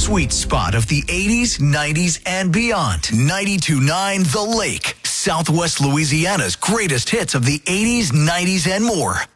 sweet spot of the 80s, 90s, and beyond. 92.9 The Lake, Southwest Louisiana's greatest hits of the 80s, 90s, and more.